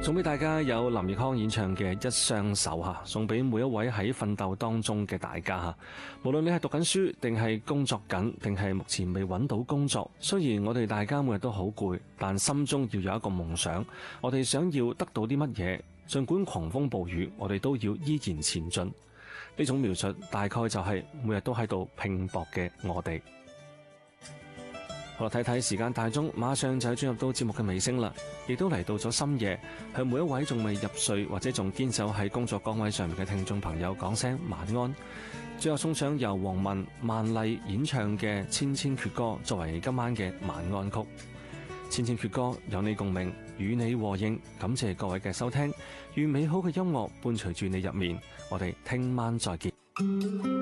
送俾大家有林奕匡演唱嘅《一雙手》吓，送俾每一位喺奮鬥當中嘅大家吓。無論你係讀緊書，定係工作緊，定係目前未揾到工作，雖然我哋大家每日都好攰，但心中要有一個夢想。我哋想要得到啲乜嘢，盡管狂風暴雨，我哋都要依然前進。呢種描述大概就係每日都喺度拼搏嘅我哋。好啦，睇睇時間大鐘，馬上就進入到節目嘅尾聲啦，亦都嚟到咗深夜，向每一位仲未入睡或者仲堅守喺工作崗位上面嘅聽眾朋友講聲晚安。最後送上由黃文、萬麗演唱嘅《千千闕歌》作為今晚嘅晚安曲。千千闕歌有你共鳴，與你和應。感謝各位嘅收聽，願美好嘅音樂伴隨住你入眠。我哋聽晚再見。